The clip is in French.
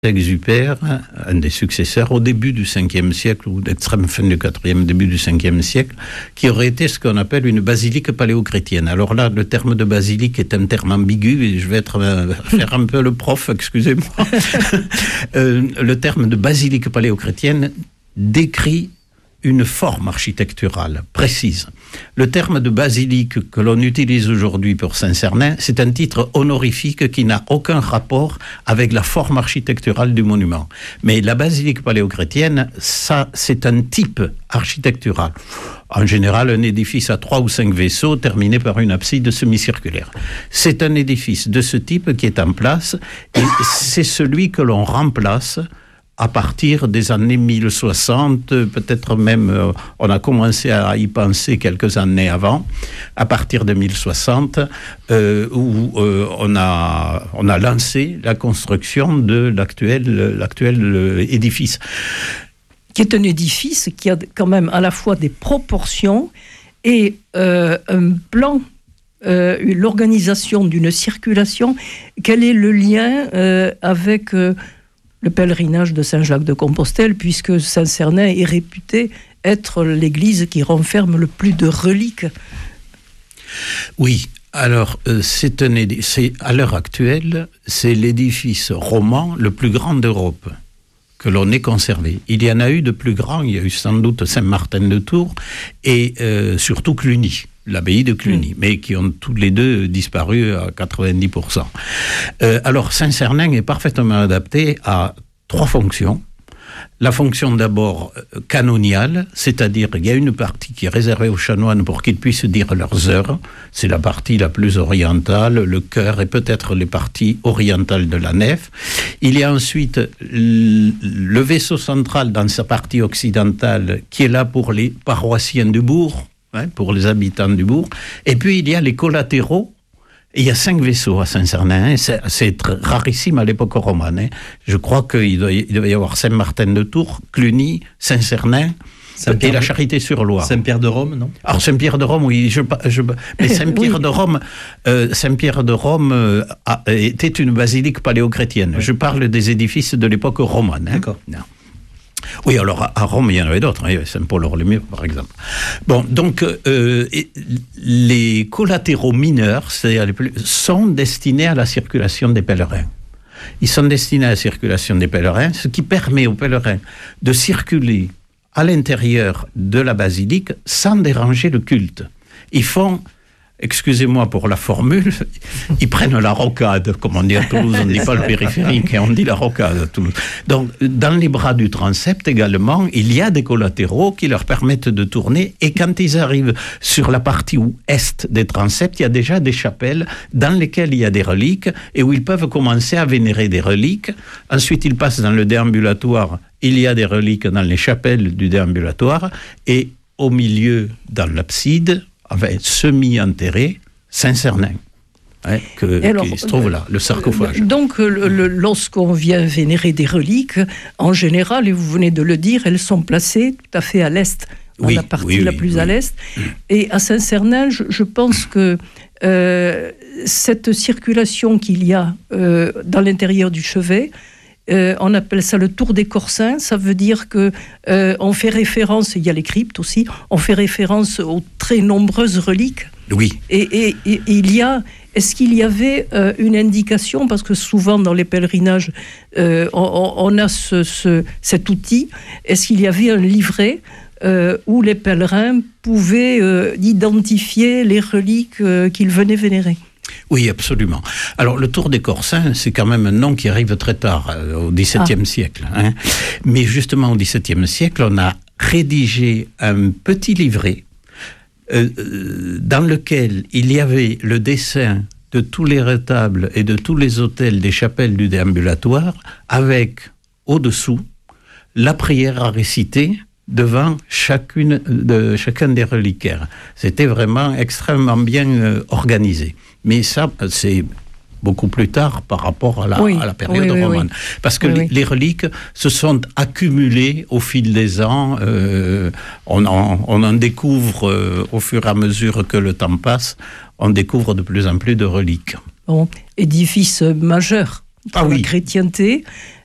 Exupère, un des successeurs, au début du 5e siècle, ou d'extrême fin du 4e, début du 5e siècle, qui aurait été ce qu'on appelle une basilique paléochrétienne. Alors là, le terme de basilique est un terme ambigu, et je vais faire un peu le prof, excusez-moi. Le terme de basilique paléochrétienne décrit une forme architecturale précise. Le terme de basilique que l'on utilise aujourd'hui pour Saint-Cernin, c'est un titre honorifique qui n'a aucun rapport avec la forme architecturale du monument. Mais la basilique paléochrétienne, ça, c'est un type architectural. En général, un édifice à 3 ou 5 vaisseaux terminé par une abside semi-circulaire. C'est un édifice de ce type qui est en place et c'est celui que l'on remplace à partir des années 1060, peut-être même, on a commencé à y penser quelques années avant, à partir de 1060, où on a lancé la construction de l'actuel édifice. Qui est un édifice qui a quand même à la fois des proportions et un plan, l'organisation d'une circulation. Quel est le lien avec le pèlerinage de Saint-Jacques-de-Compostelle, puisque Saint-Cernin est réputé être l'église qui renferme le plus de reliques? Oui, alors c'est à l'heure actuelle, c'est l'édifice roman le plus grand d'Europe que l'on ait conservé. Il y en a eu de plus grands, il y a eu sans doute Saint-Martin-de-Tours et surtout Cluny, l'abbaye de Cluny, mais qui ont tous les deux disparu à 90%. Alors Saint-Cernin est parfaitement adapté à 3 fonctions. La fonction d'abord canoniale, c'est-à-dire qu'il y a une partie qui est réservée aux chanoines pour qu'ils puissent dire leurs heures. C'est la partie la plus orientale, le chœur et peut-être les parties orientales de la nef. Il y a ensuite le vaisseau central dans sa partie occidentale qui est là pour les paroissiens du bourg, pour les habitants du bourg. Et puis il y a les collatéraux. Et il y a 5 vaisseaux à Saint-Cernin, c'est rarissime à l'époque romane. Je crois qu'il devait y avoir Saint-Martin-de-Tours, Cluny, Saint-Cernin et la Charité-sur-Loire. Saint-Pierre-de-Rome, non? Alors Saint-Pierre-de-Rome, oui, mais Saint-Pierre-de-Rome, était une basilique paléochrétienne. Oui. Je parle des édifices de l'époque romane. D'accord. Non. Oui, alors à Rome, il y en avait d'autres, Saint-Paul-Orlémieux, par exemple. Bon, donc, les collatéraux mineurs, c'est-à-dire sont destinés à la circulation des pèlerins. Ils sont destinés à la circulation des pèlerins, ce qui permet aux pèlerins de circuler à l'intérieur de la basilique sans déranger le culte. Ils font... Excusez-moi pour la formule, ils prennent la rocade, comme on dit à Toulouse, on ne dit pas le périphérique, on dit la rocade à Toulouse. Donc, dans les bras du transept également, il y a des collatéraux qui leur permettent de tourner, et quand ils arrivent sur la partie est des transepts, il y a déjà des chapelles dans lesquelles il y a des reliques, et où ils peuvent commencer à vénérer des reliques. Ensuite, ils passent dans le déambulatoire, il y a des reliques dans les chapelles du déambulatoire, et au milieu, dans l'abside, semi-enterré, Saint-Cernin, qui se trouve là, le sarcophage. Donc, lorsqu'on vient vénérer des reliques, en général, et vous venez de le dire, elles sont placées tout à fait à l'est, la partie la plus à l'est. Et à Saint-Cernin, je pense que cette circulation qu'il y a dans l'intérieur du chevet, on appelle ça le tour des Corsins. Ça veut dire que on fait référence, il y a les cryptes aussi, on fait référence aux très nombreuses reliques. Oui. Et est-ce qu'il y avait une indication, parce que souvent dans les pèlerinages, on a cet outil, est-ce qu'il y avait un livret où les pèlerins pouvaient identifier les reliques qu'ils venaient vénérer? Oui, absolument. Alors, le Tour des Corsins, c'est quand même un nom qui arrive très tard, au XVIIe siècle. Mais justement, au XVIIe siècle, on a rédigé un petit livret dans lequel il y avait le dessin de tous les retables et de tous les autels des chapelles du déambulatoire, avec, au-dessous, la prière à réciter devant chacun des reliquaires. C'était vraiment extrêmement bien organisé. Mais ça, c'est beaucoup plus tard par rapport à la période romane. Oui. Parce que les reliques se sont accumulées au fil des ans. On en découvre au fur et à mesure que le temps passe, on découvre de plus en plus de reliques. Bon, édifice majeur pour la chrétienté.